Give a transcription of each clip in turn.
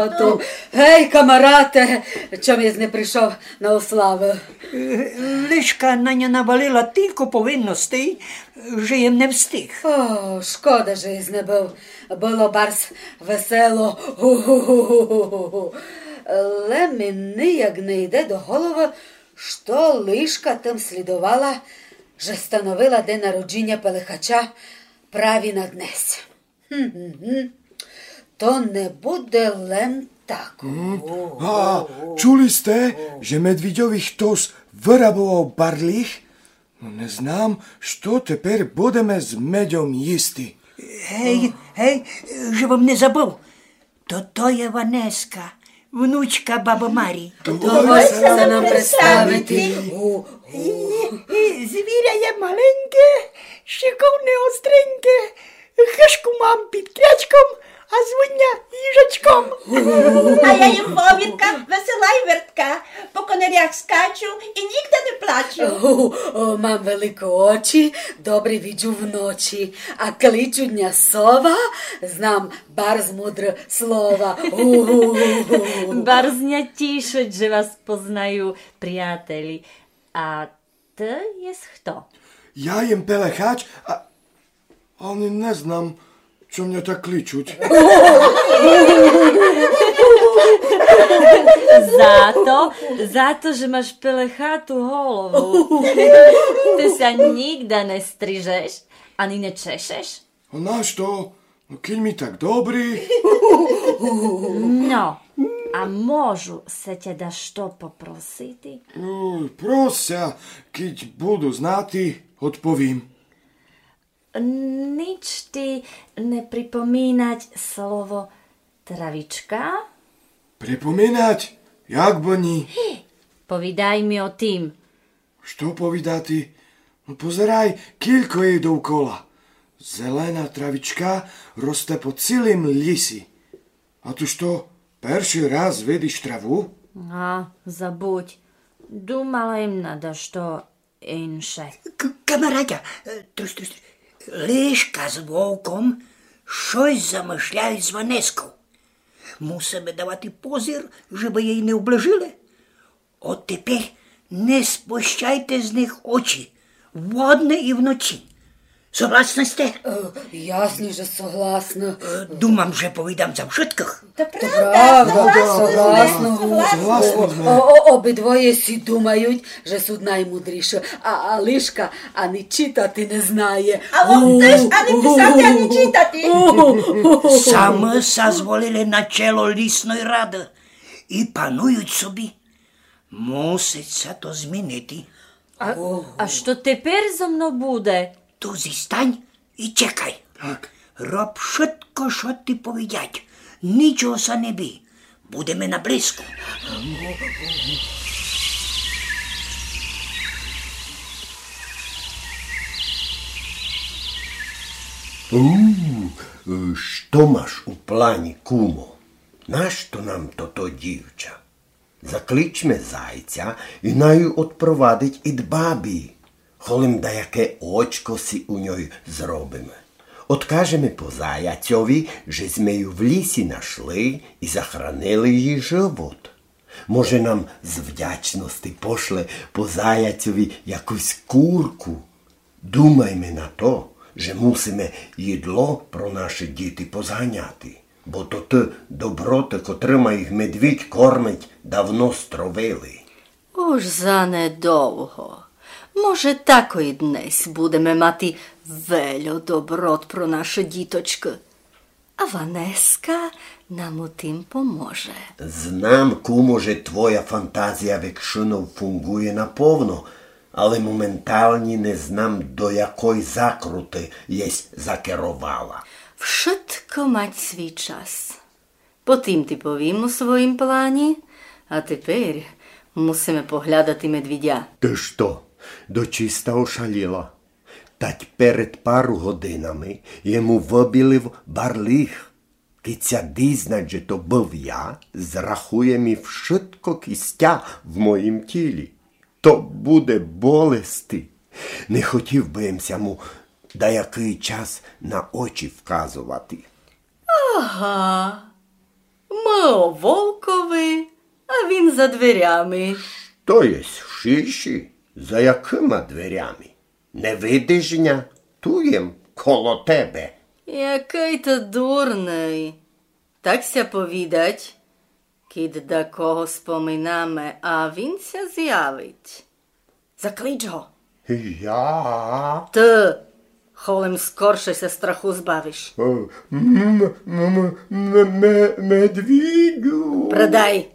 роботу. Гей, камарате, чом я не прийшов на ославу? Лишка Наня навалила тільки повинностей, що їм не встиг. О, шкода, що я не був. Було барс весело. Гу-гу-гу-гу-гу-гу. Але мені як не йде до голови, що лишка тим слідувала, що становила день народження Пелихача праві на днесь. To ne bude len tako. A čuli ste, že medviďovi ktoś vyraboval barlich? No neznám, što teper budeme s medom jisti. Hej, že vám nezabыл. To je Ванеска, внучка баби Марії. Доводься нам представити. Звіря є маленьке, шиковне остреньке, хишку мам під крячком, а звуня їжачком. А я їм Вовінка, весела й вертка, по конарях скачу і нігде не плачу. Мам великі очі, добре віджу вночі, а кличу дня сова, знам барз мудре слова. Barzňa tішить, že vás poznajú priateli. A ty jest kto? Ja jem Pelechać, a ani neznám, čo mňa tak kličuť. Za to, že máš pelechatú holovu. Ty sa nikda nestrižeš, ani nečešeš? A náš to, no keď mi tak dobrý. No, a môžu sa ťa da što poprositi? Prosia, keď budú znáti, odpovím. Nič ti ne pripomínať slovo travička? Pripomínať? Jak boni? Povídaj mi o tým. Što povídati? No pozeraj, kiľko je dookola. Zelená travička roste po celým lisi. A tu što, perší raz vediš travu? A, zabuď. Думала im nada što inše. Камарадя, Лишка з Вовком щось замишляють з Ванескою. Мусимо давати позір, щоб її не облажили. От тепер не спущайте з них очі, вдень і вночі. Согласна сте? Jasne, že согласна. Думам, že повідам за вшитках. Согласна. Обидвоє сі думають, že sú najmudrіші, а Лишка ані читати не знає. А он теж ані писати, ані читати. Саме зазволили на чело лісної ради і панують собі. Муситься то змінити. A što tepер zo mnou bude? Tu зістань і чекай. Tak. Роб швидко, що ти повідять. Нічого са не бій. Будемо наблизько. Що маш у плані, кумо? Нащо нам то дівча? Закличме зайця і наю отпровадить ід бабі. Холим да яке очко си у ньoj зробимо. Откажемо по заяцьові, že sme ju v лісі нашли і захранили її живот. Може нам з вдячності пошле по заяцьові якусь курку. Думайме на то, že musíme їдло про наші діти позганяти. Бо то ти доброти, котрима їх медвідь кормить, давно стровили. Už zanedовго. Може, тако і днес будемо мати вельо доброт про нашу діточку. А Ванеска нам у тим поможе. Знам, кумо, že твоя фантазія векшинов фунгує наповно, але моментальні не знам, до якої закрути єсь закерувала. Všetko mať svій час. Потім ти повім у своїм плані, а тепер мусимо поглядати медвідя. Ти що, дочиста ошаліла? Тать перед пару годинами йому вибілив барліх. Киця дізнать, že to був я, зрахує мі všetko кістя в моїм тілі. То буде болести. Не хотів би ємся му деякий час на очі вказувати. Ага, Ми у Волкові, а він за дверями. То єсть в шиші, за якими дверями? Не видиш ня, туєм коло тебе. Який ти дурний. Так ся повідать, кід до кого споминаме, а він ся з'явить. Заклич го. Я? Ти, холем скорше се страху збавиш. Медвідю. Предай.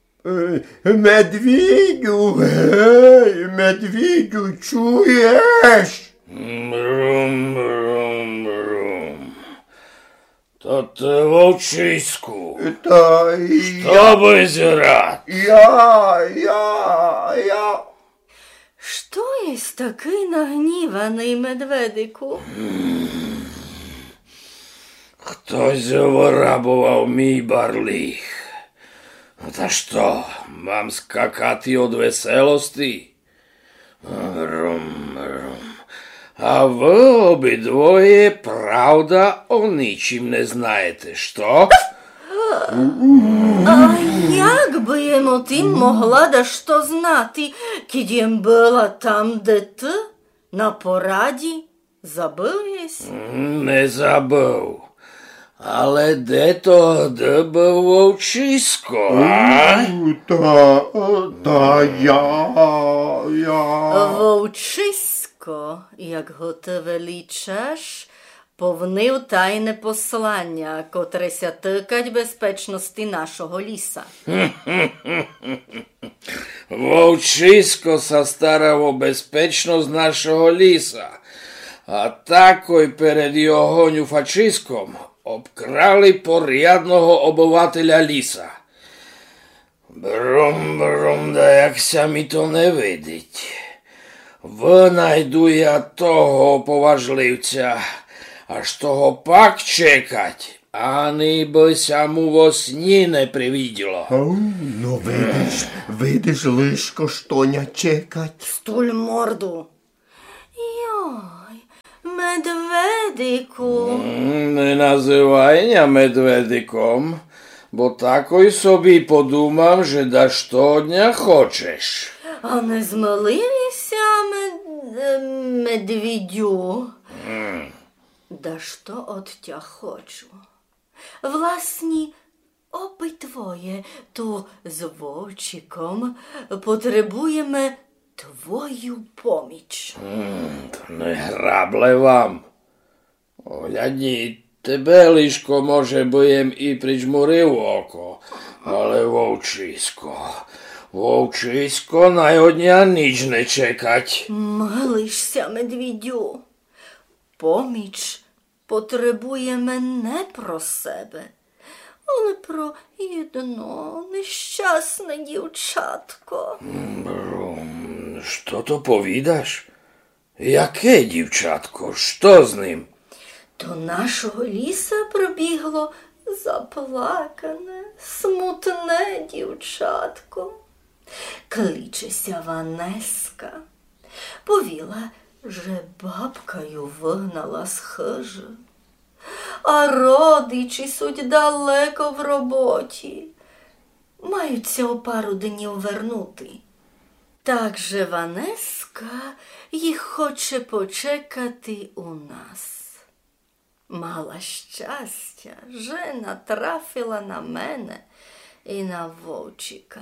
Медвідю, гей, медвідю, чуєш? Брум-брум-брум. То ти вовчиську. Та Що би зірати? я. Що єсть такий нагніваний, медведику? Хтось вирабував мій барліг. Та що, мам скакати від веселості? Брум-брум. А ви обидвоє, правда, о нічим не знаєте, що? А як би йому тим могла да що знати, кід єм була там, де ти, на пораді? Забив єсь? Не забув. Але де тоді був вовчисько, а? Та я. Вовчисько, як го ти величаш, повнив тайне послання, котре ся тикать безпечності нашого ліса. Вовчисько состарав о безпечність нашого ліса, а такой перед його нюфачиськом обкрали порядного обивателя ліса. Брум-брум, да якся ми то не видить. Винайду я того поважливця, аж того пак чекать, а ніби сяму во сні не привіділо. Ну, видиш лишко, що ня чекать. Стуль морду. Йой, медведику. Не називай ня медведиком, бо такой собі подумав, що да що дня хочеш. А не змилився, медвідю? Да що от тя хочу? Власні, обидвоє ту з вовчиком потребуємо твою поміч. Не грабле вам. Оглядні, тебе лишко, може, би і прижмурив око, але вовчисько на одня ніч не чекать. Милишся, медвідю. Поміч потребуємо не про себе, але про єдно нещасне дівчатко. Що то повідаш? Яке дівчатко? Що з ним? До нашого ліса прибігло заплакане, смутне дівчатко. Кличеся Ванеска. Повіла, že бабкою вигнала з хижі, а родичі суть далеко в роботі. Маються у пару днів вернути. Так же Ванеска їх хоче почекати у нас. Мала щастя, že натрапила на мене і на вовчика.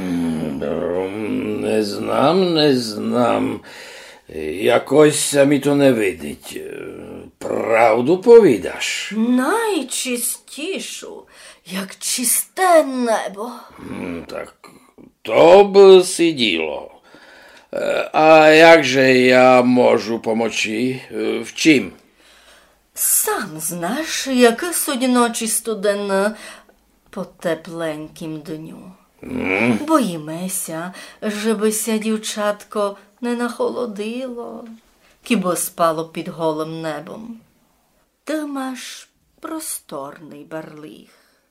Не знам. Якось ми то не видить. Правду повідаш? Найчистішу, як чисте небо. Так, то б сиділо. А як же я можу помочи? В чим? Сам знаєш, яке сьогодні ночі студенне по тепленькім дню. Боїмеся, щоби дівчатко не нахолодило, кібо спало під голим небом. Ти маєш просторний барліг.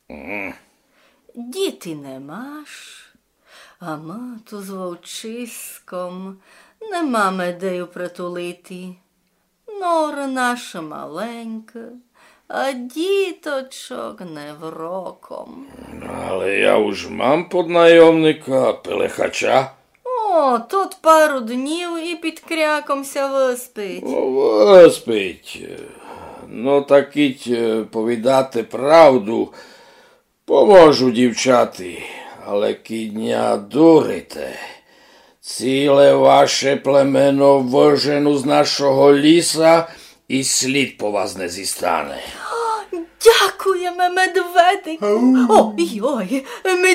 Діти не маєш, а ми ту з вовчиськом не маємо дею притулити. Нора наша маленька, а діточок невроком. Але я уж мам поднайомника, Пелехача. О, тут пару днів і під крякомся виспить. Виспить. Ну, такіть повідати правду поможу, дівчати, але кідня дурите. Ціле ваше племено вижену з нашого ліса і слід по вас не зістане. Дякуємо, медведику. Ой-ой,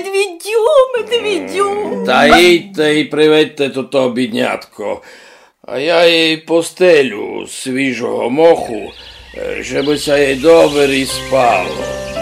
медвідю. Та їдьте і приведьте то біднятко, а я їй постелю свіжого моху, щоби ся їй добре спало.